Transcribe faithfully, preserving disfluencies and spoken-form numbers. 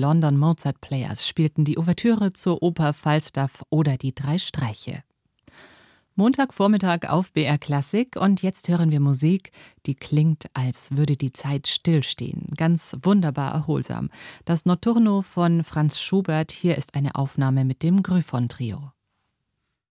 London Mozart Players spielten die Ouvertüre zur Oper Falstaff oder die Drei Streiche. Montagvormittag auf B R Klassik und jetzt hören wir Musik, die klingt, als würde die Zeit stillstehen. Ganz wunderbar erholsam. Das Notturno von Franz Schubert, hier ist eine Aufnahme mit dem Gryphon-Trio.